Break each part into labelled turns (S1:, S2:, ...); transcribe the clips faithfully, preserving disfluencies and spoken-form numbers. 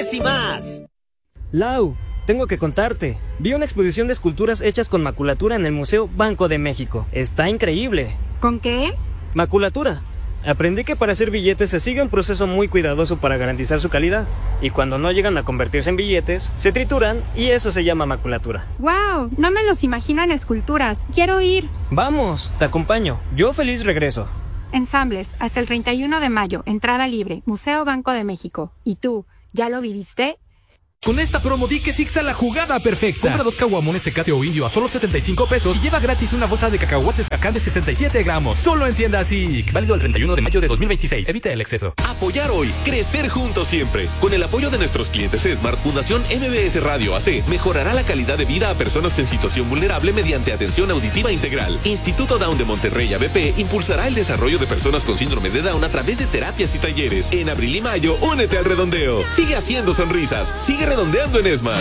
S1: juguetes y más.
S2: Lau, tengo que contarte. Vi una exposición de esculturas hechas con maculatura en el Museo Banco de México. Está increíble.
S3: ¿Con qué?
S2: Maculatura. Aprendí que para hacer billetes se sigue un proceso muy cuidadoso para garantizar su calidad. Y cuando no llegan a convertirse en billetes, se trituran y eso se llama maculatura.
S3: ¡Wow! No me los imagino en esculturas. Quiero ir.
S2: Vamos, te acompaño. Yo feliz regreso.
S3: Ensambles, hasta el treinta y uno de mayo. Entrada libre. Museo Banco de México. ¿Y tú? ¿Ya lo viviste?
S4: Con esta promo di que Six a la jugada perfecta. Compra dos caguamones Tecate o Indio a solo setenta y cinco pesos y lleva gratis una bolsa de cacahuates Cacán de sesenta y siete gramos. Solo en tienda Six. Válido el treinta y uno de mayo de dos mil veintiséis. Evita el exceso.
S5: Apoyar hoy, crecer juntos siempre. Con el apoyo de nuestros clientes Smart, Fundación M B S Radio A C mejorará la calidad de vida a personas en situación vulnerable mediante atención auditiva integral. Instituto Down de Monterrey A B P impulsará el desarrollo de personas con síndrome de Down a través de terapias y talleres. En abril y mayo, únete al redondeo. Sigue haciendo sonrisas. Sigue redondeando en Smart.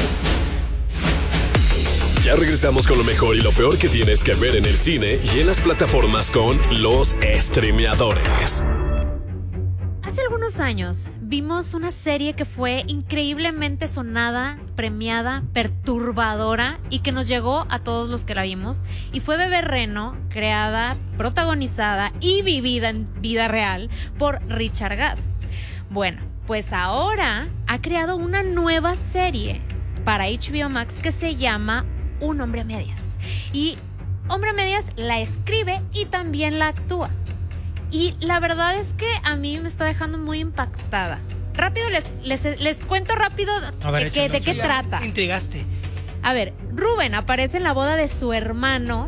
S6: Ya regresamos con lo mejor y lo peor que tienes que ver en el cine y en las plataformas con los streameadores.
S7: Hace algunos años vimos una serie que fue increíblemente sonada, premiada, perturbadora y que nos llegó a todos los que la vimos, y fue Bebé Reno, creada, protagonizada y vivida en vida real por Richard Gere. Bueno, pues ahora ha creado una nueva serie para H B O Max que se llama Un Hombre a Medias. Y Hombre a Medias la escribe y también la actúa. Y la verdad es que a mí me está dejando muy impactada. Rápido, les, les, les cuento rápido ver, de, qué, de qué trata.
S8: Intrigaste.
S7: A ver, Rubén aparece en la boda de su hermano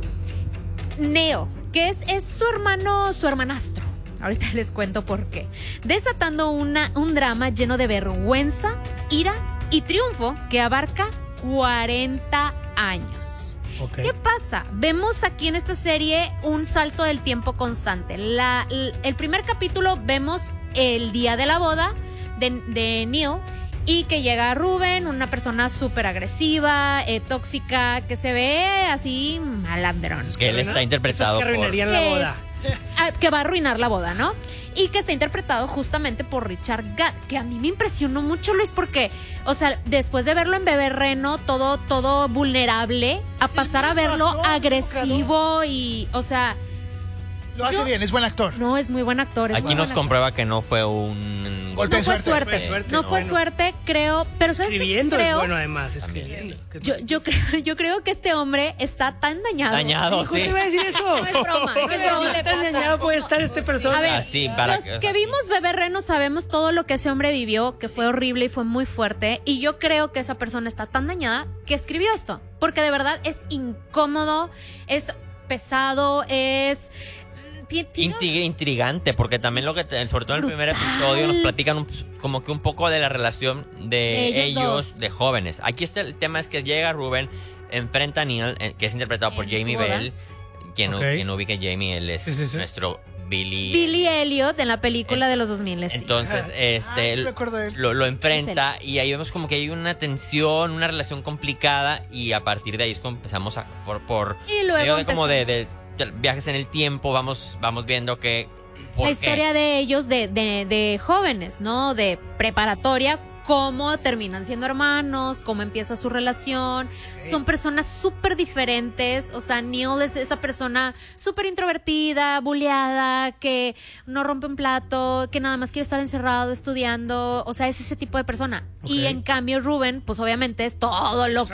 S7: Neo, que es, es su hermano, su hermanastro. Ahorita les cuento por qué. Desatando una, un drama lleno de vergüenza, ira y triunfo que abarca cuarenta años. Okay. ¿Qué pasa? Vemos aquí en esta serie un salto del tiempo constante. La, el primer capítulo vemos el día de la boda de, de Neil, y que llega Rubén, una persona súper agresiva, eh, tóxica, que se ve así malandrón.
S9: Que él está interpretado
S8: que arruinarían
S9: por...
S8: la boda.
S7: Que va a arruinar la boda, ¿no? Y que está interpretado justamente por Richard Gere, que a mí me impresionó mucho, Luis, porque, o sea, después de verlo en Bebé Reno, todo, todo vulnerable, a sí, pasar a verlo actor, agresivo y, o sea...
S10: Lo hace yo, bien, es buen actor.
S7: No, es muy buen actor. Es
S9: Aquí
S7: muy
S9: nos
S7: buen
S9: comprueba
S7: actor.
S9: que no fue un...
S10: golpe
S7: no fue suerte.
S10: suerte.
S7: suerte. No fue
S8: bueno.
S7: suerte, creo. Pero ¿sabes
S8: escribiendo
S7: qué creo?
S8: Es bueno, además, escribiendo.
S7: Yo, yo, creo, yo creo que este hombre está tan dañado.
S9: Dañado,
S8: sí.
S9: sí.
S8: iba a decir eso?
S7: No es broma, no es broma.
S8: Tan dañado puede estar este persona.
S7: A ver,
S9: así, para
S7: los
S9: que,
S7: que vimos Bebé Reno sabemos todo lo que ese hombre vivió, que sí. fue horrible y fue muy fuerte. Y yo creo que esa persona está tan dañada que escribió esto. Porque de verdad es incómodo, es pesado, es...
S9: Intriga, intrigante, porque también lo que, te, sobre todo en el primer episodio, nos platican un, como que un poco de la relación de, de ellos, ellos de jóvenes. Aquí está el tema, es que llega Rubén, enfrenta a Neil, que es interpretado en por Jamie Bell, quien, okay. quien ubica a Jamie, él es sí, sí, sí. nuestro Billy
S7: Billy Elliot en la película en, de los dos mil. Sí.
S9: Entonces, este ah, sí lo, lo enfrenta y ahí vemos como que hay una tensión, una relación complicada, y a partir de ahí es como empezamos a por por
S7: y luego
S9: de, como de, de viajes en el tiempo, vamos vamos viendo que
S7: la historia de ellos de, de, de jóvenes, ¿no? De preparatoria, cómo terminan siendo hermanos, cómo empieza su relación. Sí. Son personas súper diferentes. O sea, Neil es esa persona súper introvertida, buleada, que no rompe un plato, que nada más quiere estar encerrado estudiando. O sea, es ese tipo de persona. Okay. Y en cambio Rubén, pues obviamente es todo lo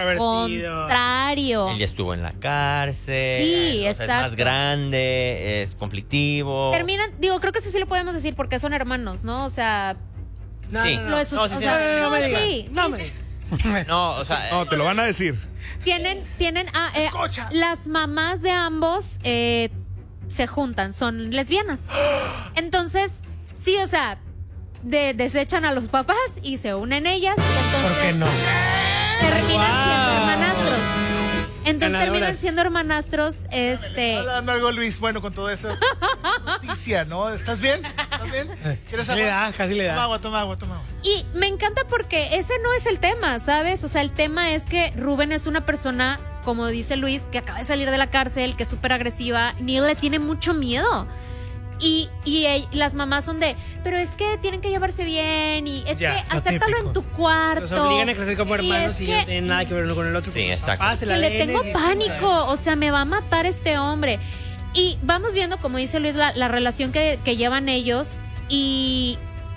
S7: contrario.
S9: Él ya estuvo en la cárcel.
S7: Sí,
S9: o
S7: exacto.
S9: sea, es más grande, es conflictivo.
S7: Terminan, digo, creo que eso sí lo podemos decir porque son hermanos, ¿no? O sea...
S9: No, sí.
S7: No, no, no.
S9: Sus, no,
S7: sí, o sea, no, no, no, me digas. Sí,
S8: no,
S7: sí,
S8: me
S7: sí.
S9: no, o sea,
S10: no, te lo van a decir.
S7: Tienen, tienen, ah, eh, las mamás de ambos eh, se juntan, son lesbianas. Entonces, sí, o sea, de, desechan a los papás y se unen ellas. Y entonces,
S8: ¿por qué no?
S7: Terminan wow. siendo hermanastros. Entonces
S8: Ganadoras.
S7: terminan siendo hermanastros, este...
S10: Está dando algo, Luis, bueno, con toda esa noticia, ¿no? ¿Estás bien? ¿Estás bien? ¿Quieres
S8: agua? Le da, casi le da.
S10: Toma agua, toma agua, toma agua.
S7: Y me encanta porque ese no es el tema, ¿sabes? O sea, el tema es que Rubén es una persona, como dice Luis, que acaba de salir de la cárcel, que es súper agresiva. Neil le tiene mucho miedo. Y, y ell- las mamás son de, pero es que tienen que llevarse bien y es
S8: Ya,
S7: que
S8: lo
S7: acéptalo
S8: típico.
S7: en tu cuarto.
S8: Los obligan a crecer como
S7: Y
S8: hermanos
S7: es
S8: y,
S7: que-
S8: no tienen nada que ver uno con el otro.
S9: Sí,
S8: Los
S9: exacto.
S8: papás se la
S7: que le
S8: leen
S7: tengo
S8: y-
S7: pánico, o sea, me va a matar este hombre. Y vamos viendo, como dice Luis, la, la relación que, que llevan ellos y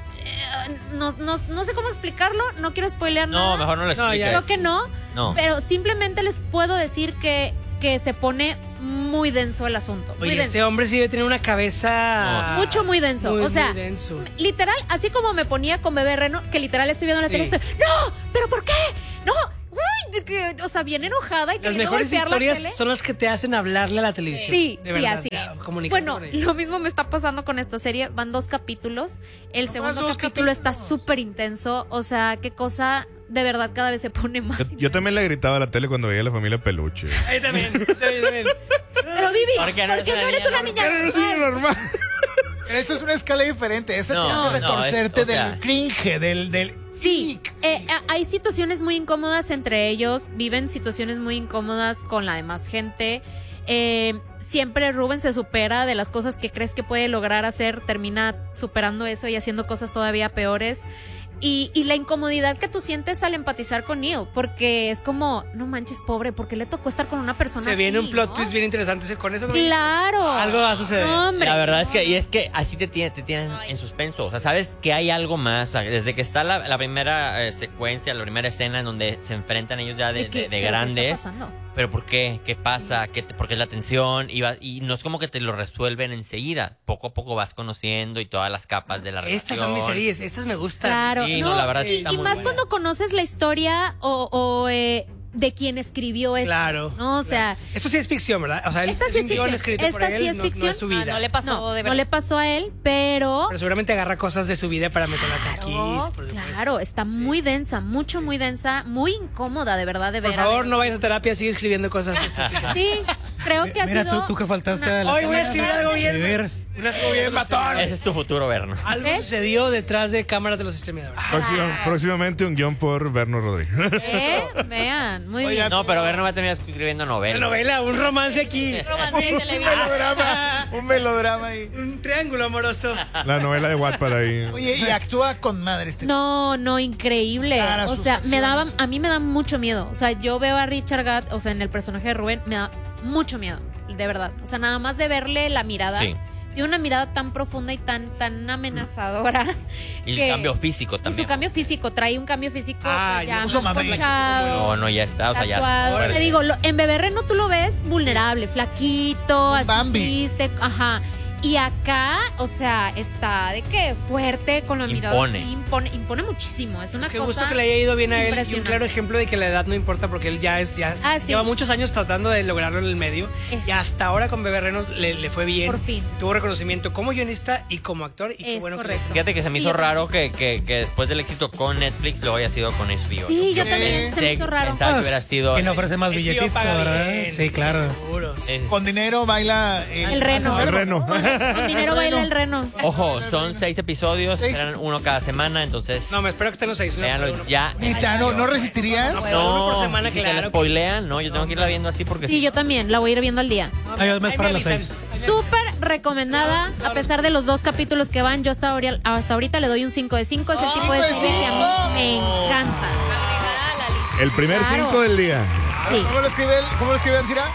S7: eh, no, no, no sé cómo explicarlo, no quiero spoilear
S9: No,
S7: nada.
S9: mejor no lo
S8: No, ya.
S9: expliques.
S7: Creo que no,
S9: No.
S7: pero simplemente les puedo decir que, que se pone muy denso el asunto. Muy
S8: Oye,
S7: denso.
S8: este hombre sí debe tener una cabeza...
S7: Mucho, muy denso.
S8: Muy,
S7: o sea,
S8: muy denso.
S7: literal, así como me ponía con Bebé Reno, que literal estoy viendo la
S8: Sí.
S7: tele, estoy, ¡no! ¿Pero por qué? ¡No! Uy, de que, o sea, bien enojada y
S8: Las
S7: queriendo
S8: mejores
S7: golpear la
S8: historias
S7: tele.
S8: son las que te hacen hablarle a la televisión.
S7: Sí,
S8: de
S7: sí,
S8: verdad,
S7: así.
S8: ya, comunicar
S7: Bueno,
S8: con ellos.
S7: lo mismo me está pasando con esta serie. Van dos capítulos. El
S10: Nomás
S7: segundo
S10: dos
S7: capítulo está
S10: capítulos.
S7: súper intenso. O sea, qué cosa de verdad cada vez se pone más.
S1: Yo, yo también le gritaba a la tele cuando veía a la familia Peluche.
S8: Ahí también, también, también.
S7: Pero Vivi,
S9: ¿Por qué no eres una
S7: eres
S9: niña
S7: una niña
S1: Pero sí,
S7: normal?
S1: normal.
S10: Pero esa es una escala diferente. Esta
S9: No,
S10: te hace
S9: no,
S10: retorcerte
S9: es- o sea-
S10: del cringe, del... del
S7: Sí,
S10: ick.
S7: eh, a- hay situaciones muy incómodas entre ellos, viven situaciones muy incómodas con la demás gente. Eh, siempre Rubén se supera de las cosas que crees que puede lograr hacer, termina superando eso y haciendo cosas todavía peores. Y, y la incomodidad que tú sientes al empatizar con Neil, porque es como, no manches, pobre, porque le tocó estar con una persona
S8: Se viene
S7: así,
S8: un plot
S7: ¿no?
S8: twist bien interesante con eso. que me dices.
S7: Claro.
S8: Algo va a suceder.
S7: No, hombre.
S9: La verdad es que, y es que así te tienen, te tienen en suspenso. O sea, sabes que hay algo más. O sea, desde que está la, la primera eh, secuencia, la primera escena en donde se enfrentan ellos ya de,
S7: ¿De qué?
S9: de- de
S7: ¿Pero qué está
S9: grandes.
S7: pasando?
S9: Pero ¿por qué? ¿Qué pasa? ¿Qué te- ¿Por qué es la tensión? Y, va- y no es como que te lo resuelven enseguida. Poco a poco vas conociendo y todas las capas de la relación.
S8: Estas son mis series, estas me gustan.
S7: Claro,
S9: Sí, no, la verdad sí
S7: y,
S9: está
S7: y
S9: muy
S7: más
S9: buena.
S7: cuando conoces la historia o, o, eh, de quien escribió esto.
S8: Claro.
S7: ¿no? O sea,
S8: Esto sí es ficción, ¿verdad? O sea,
S7: esta
S8: es
S7: sí es
S8: un guión
S7: ficción.
S8: escrito por
S7: Esta
S8: él,
S7: sí es
S8: no-
S7: ficción.
S8: no es su vida.
S11: Ah, no le pasó
S7: no,
S11: de
S7: no
S11: verdad.
S7: le pasó a él, pero...
S8: Pero seguramente agarra cosas de su vida para meterlas aquí.
S7: No,
S8: por supuesto.
S7: claro, está muy densa, mucho, muy densa, muy incómoda, de verdad, de ver.
S8: Por favor, no vayas a terapia, sigue escribiendo cosas. estúpidas.
S7: Sí, creo que ha
S12: Mira,
S7: sido...
S12: tú, tú que faltaste
S7: una-
S12: a la
S8: Hoy voy a escribir algo bien.
S12: Escribir.
S8: Unas bien matón.
S9: Ese es tu futuro, Berno.
S8: Algo
S7: ¿Ves?
S8: sucedió detrás de cámaras de los exterminadores.
S1: Próxima- próximamente un guión por Berno Rodríguez.
S7: ¿Eh? Vean, muy
S10: Oigan,
S7: bien.
S9: No, pero Berno va a terminar escribiendo
S8: Una
S9: novelas.
S8: novela, un romance aquí.
S11: Romance en
S10: un
S11: televisión.
S10: melodrama, un melodrama ahí.
S8: Un triángulo amoroso.
S1: La novela de Wattpad ahí.
S10: Oye, y actúa con madre este.
S7: No, no, increíble.
S10: Cara,
S7: O
S10: sus
S7: sea, me daba,
S10: acciones.
S7: a mí me da mucho miedo. O sea, yo veo a Richard Gatt, o sea, en el personaje de Rubén, me da mucho miedo, de verdad. O sea, nada más de verle la mirada.
S9: Sí.
S7: Tiene una mirada tan profunda y tan, tan amenazadora.
S9: Y
S7: que-
S9: el cambio físico
S7: Y
S9: también.
S7: su cambio físico, trae un cambio físico
S8: Ah,
S7: pues,
S8: ya
S7: ya
S10: puso
S7: más
S10: mamey.
S7: ponchado,
S9: No, no, ya está. O sea, ya
S7: tatuado.
S9: está.
S7: Te digo, lo- en Bebé Reno tú lo ves vulnerable, flaquito,
S10: Un
S7: así
S10: Bambi.
S7: triste, ajá. Y acá, o sea, está de que fuerte, con la mirada
S9: Impone.
S7: así, impone, impone muchísimo. Es una
S8: Qué
S7: cosa
S8: gusto que le haya ido bien a él. Y un
S7: impresionante.
S8: claro ejemplo de que la edad no importa porque él ya es, ya
S7: Ah, sí.
S8: lleva muchos años tratando de lograrlo en el medio.
S7: Es-
S8: Y hasta ahora con Bebé Renos le, le fue bien.
S7: Por fin.
S8: Tuvo reconocimiento como guionista y como actor. Y qué
S7: Es
S8: bueno
S7: correcto.
S9: Fíjate que se me
S7: Sí,
S9: hizo
S7: yo
S9: raro que, que, que después del éxito con Netflix lo haya sido con H B O.
S7: Sí, yo
S10: Sí.
S7: también se me hizo raro.
S9: Pensaba que hubiera sido.
S12: Que no ofrece más
S8: H B O
S12: billetito,
S8: paga
S12: ¿verdad?
S8: bien,
S12: Sí, claro.
S8: seguro, sí.
S9: Eh,
S10: que con dinero baila eh,
S7: El reno.
S1: El reno.
S7: Con dinero baila el reno.
S9: Ojo, son seis episodios,
S10: Seis.
S9: serán uno cada semana, entonces
S8: No, me espero que estén los seis. ¿no?
S9: véanlo
S8: Uno.
S9: ya.
S10: Nita, ¿no, ¿no resistirías?
S8: No,
S9: No,
S8: uno por semana,
S9: y si te
S8: claro
S9: la
S8: que-
S9: spoilean, no, yo tengo que irla viendo así porque
S7: Sí, yo también, la voy a ir viendo al día.
S12: Ay, yo me
S8: Ahí
S12: espero a las
S8: avisan.
S12: seis.
S7: Súper recomendada, a pesar de los dos capítulos que van, yo hasta ahorita, hasta ahorita le doy un cinco de cinco, es el tipo de
S10: cinco de
S7: serie que a
S10: cinco.
S7: mí me encanta.
S11: Agregada a la lista.
S1: El primer
S7: Claro.
S1: cinco del día.
S7: Sí.
S10: ¿Cómo lo escribe él? ¿Cómo lo escribe Ancira?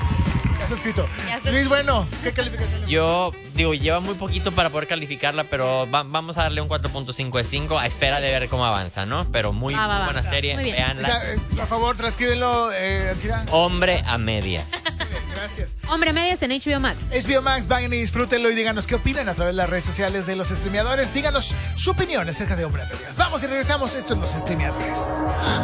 S10: Ya está escrito.
S11: Ya está
S10: Luis, bueno, ¿qué calificación le
S9: yo digo, lleva muy poquito para poder calificarla, pero va- vamos a darle un cuatro punto cinco de cinco a espera de ver cómo avanza, ¿no? Pero muy,
S7: Va, va,
S9: muy
S7: va.
S9: buena serie,
S7: Muy bien.
S10: O
S9: véanla.
S10: sea, eh, por favor, transcríbelo, eh, Ancira.
S9: Hombre a medias.
S10: Gracias.
S7: Hombre Medias en H B O Max.
S10: H B O Max, vayan y disfrútenlo y díganos qué opinan a través de las redes sociales de los streameadores. Díganos su opinión acerca de Hombre a Medias. Vamos y regresamos. Esto es Los Streameadores.